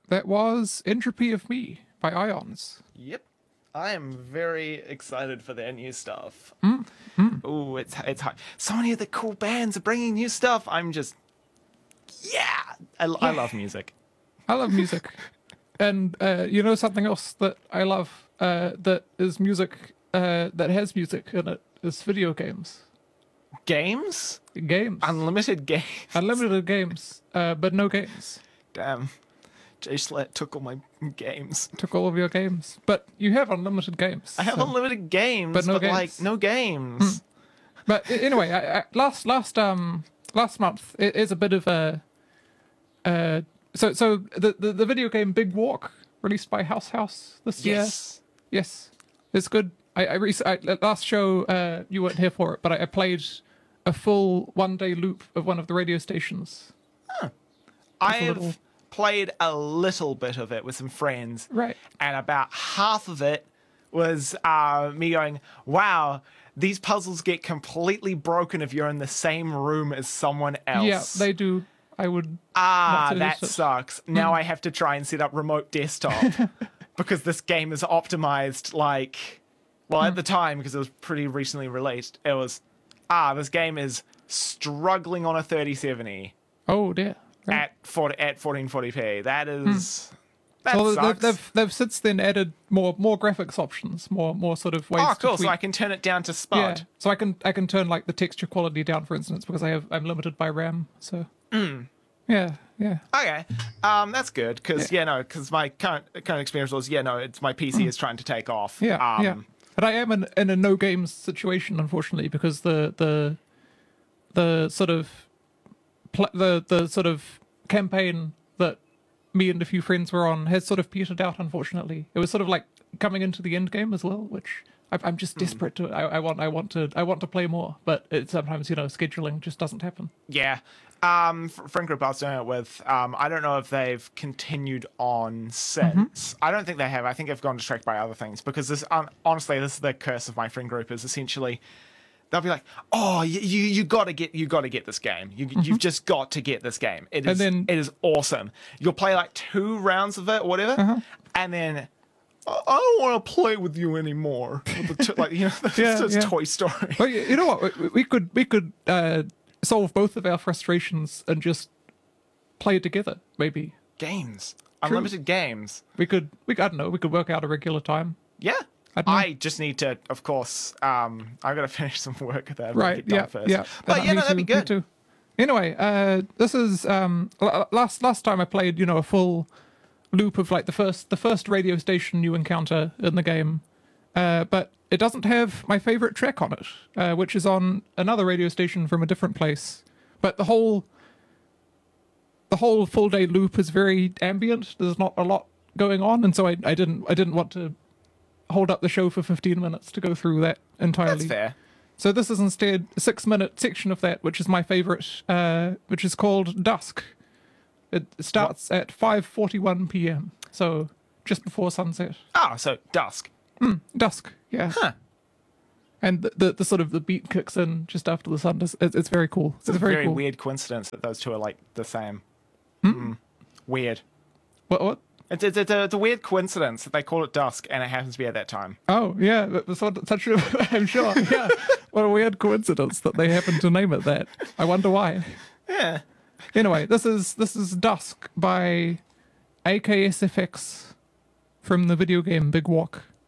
That was Entropy of Me by Ions. Yep. I am very excited for their new stuff. Ooh, it's hard. So many of the cool bands are bringing new stuff. I'm just, I love music. I love music. And you know something else that I love that is music, that has music in it, is video games. Games? Games. Unlimited games. Unlimited games, but no games. Damn. Jay Slett took all my games. Took all of your games. But you have unlimited games. I have so. unlimited games, but no games. like, no games. But anyway, last month it is a bit of a so the video game Big Walk, released by House this year. Yes, it's good. I last show you weren't here for it, but I played a full 1-day loop of one of the radio stations. I've played a little bit of it with some friends, right? And about half of it was me going, "Wow, these puzzles get completely broken if you're in the same room as someone else." Yeah, they do. I would. That sucks. Now I have to try and set up remote desktop because this game is optimized at the time, because it was pretty recently released, it was, this game is struggling on a 3070. Oh dear. Right. At 1440p. That is... That well, sucks. they've since then added more graphics options, more sort of ways. Oh, cool! To tweak. So I can turn it down to spud. Yeah, so I can turn like the texture quality down, for instance, because I'm limited by RAM. So yeah. Okay, that's good, because because my current experience was it's my PC is trying to take off. Yeah. But I am in a no games situation, unfortunately, because the sort of the sort of campaign that me and a few friends were on has sort of petered out, unfortunately. It was sort of like coming into the end game as well, which I'm just desperate to. I want to play more, but it sometimes scheduling just doesn't happen. Yeah. Friend group I was doing it with, I don't know if they've continued on since. I don't think they have. I think they've gone distracted by other things, because this honestly, this is the curse of my friend group, is essentially they'll be like, "Oh, you gotta get this game. You've just got to get this game. It is awesome. You'll play like 2 rounds of it or whatever, and then I don't want to play with you anymore." It's Toy Story. Well, you know what? We could solve both of our frustrations and just play together. Maybe games, unlimited games. We could I don't know. We could work out a regular time. Yeah. I just need to, of course, I've got to finish some work that I've done first. Yeah. But that'd be good. Too. Anyway, this is last time I played, a full loop of like the first radio station you encounter in the game, but it doesn't have my favorite track on it, which is on another radio station from a different place. But the whole full day loop is very ambient. There's not a lot going on, and so I didn't want to hold up the show for 15 minutes to go through that entirely. That's fair. So this is instead a 6-minute section of that, which is my favorite, which is called Dusk. It starts at 5:41 p.m., so just before sunset. So dusk. Dusk, yeah. Huh. And the sort of the beat kicks in just after the sun. It's very cool. It's a very cool. weird coincidence that those two are like the same. Weird. What? It's a weird coincidence that they call it dusk and it happens to be at that time. Oh, yeah. Such I'm sure. Yeah. What a weird coincidence that they happen to name it that. I wonder why. Yeah. Anyway, this is Dusk by AKSFX from the video game Big Walk.